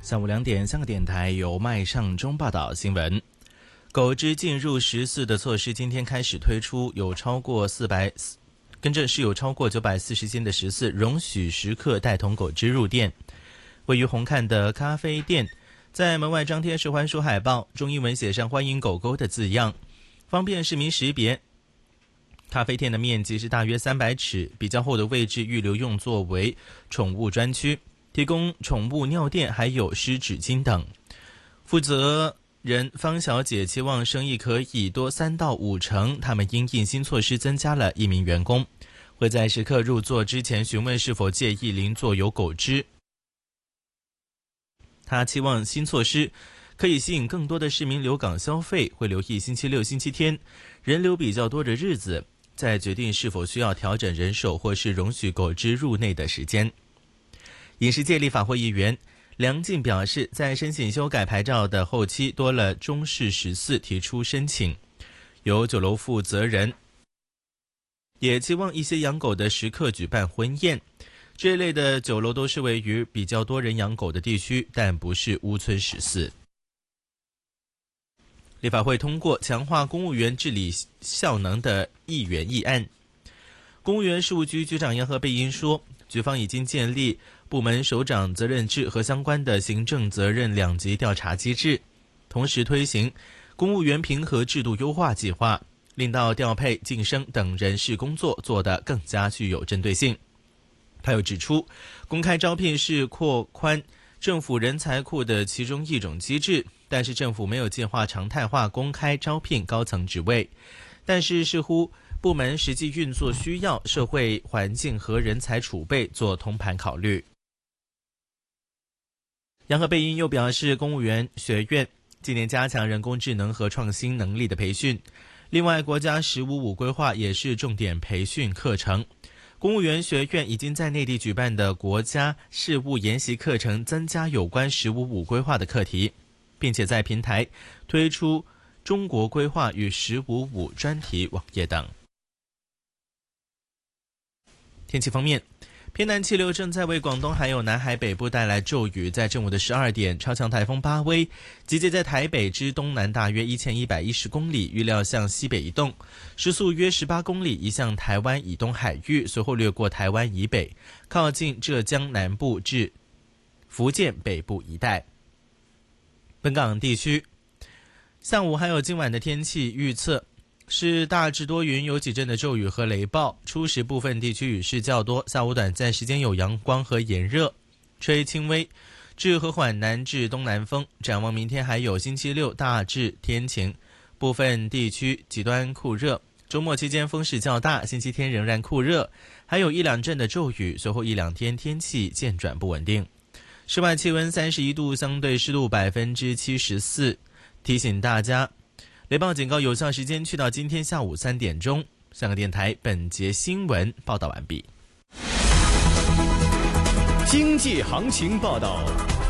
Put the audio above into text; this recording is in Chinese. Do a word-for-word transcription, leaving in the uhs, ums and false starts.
下午两点，香港电台由麦尚中报道新闻。狗只进入十四的措施今天开始推出，有超过四百，跟着是有超过九百四十间的十四容许食客带同狗只入店。位于红磡的咖啡店，在门外张贴是欢书海报，中英文写上欢迎狗狗的字样，方便市民识别。咖啡店的面积是大约三百尺，比较后的位置预留用作为宠物专区，提供宠物尿垫还有湿纸巾等。负责人方小姐期望生意可以多三到五成，他们因应新措施增加了一名员工，会在食客入座之前询问是否介意邻座有狗只。他期望新措施可以吸引更多的市民留港消费，会留意星期六、星期天人流比较多的日子，再决定是否需要调整人手或是容许狗只入内的时间。饮食界立法会议员梁进表示，在申请修改牌照的后期，多了中式十四提出申请，由酒楼负责人也期望一些养狗的食客举办婚宴。这一类的酒楼都是位于比较多人养狗的地区，但不是屋村十四。立法会通过强化公务员治理效能的议员议案。公务员事务局局长杨和贝因说，局方已经建立部门首长责任制和相关的行政责任两级调查机制，同时推行公务员评核制度优化计划，令到调配、晋升等人事工作做得更加具有针对性。他又指出，公开招聘是扩宽政府人才库的其中一种机制，但是政府没有计划常态化公开招聘高层职位，但是视乎部门实际运作需要、社会环境和人才储备做通盘考虑。杨和贝因又表示，公务员学院今年加强人工智能和创新能力的培训，另外国家十五五规划也是重点培训课程。公务员学院已经在内地举办的国家事务研习课程增加有关十五五规划的课题，并且在平台推出中国规划与十五五专题网页等。天气方面，偏南气流正在为广东还有南海北部带来骤雨，在正午的十二点，超强台风巴威集结在台北之东南大约一千一百一十公里，预料向西北移动，时速约十八公里，移向台湾以东海域，随后掠过台湾以北，靠近浙江南部至福建北部一带。本港地区下午还有今晚的天气预测是大致多云，有几阵的骤雨和雷暴，初时部分地区雨势较多，下午短暂时间有阳光和炎热，吹轻微至和缓南至东南风。展望明天还有星期六大致天晴，部分地区极端酷热，周末期间风势较大，星期天仍然酷热，还有一两阵的骤雨，随后一两天天气渐转不稳定。室外气温三十一度，相对湿度百分之七十四。提醒大家，雷暴警告有效时间去到今天下午三点钟。香港电台本节新闻报道完毕。 经济行情报道。